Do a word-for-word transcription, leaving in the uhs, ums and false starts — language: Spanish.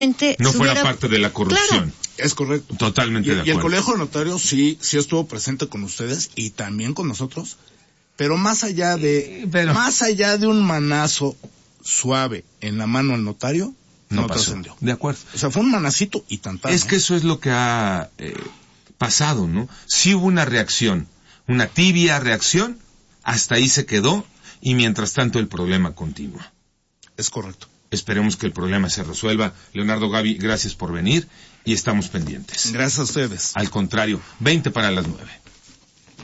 no fuera hubiera... parte de la corrupción. Claro. Es correcto. Totalmente y, de acuerdo. Y el Colegio de Notarios sí, sí estuvo presente con ustedes y también con nosotros, pero más allá de, pero... más allá de un manazo suave en la mano al notario, no, no trascendió. De acuerdo. O sea, fue un manacito y tantán. Es que eso es lo que ha eh, pasado, ¿no? Sí hubo una reacción, una tibia reacción, hasta ahí se quedó, y mientras tanto el problema continúa. Es correcto. Esperemos que el problema se resuelva. Leonardo, Gaby, gracias por venir y estamos pendientes. Gracias a ustedes. Al contrario, veinte para las nueve.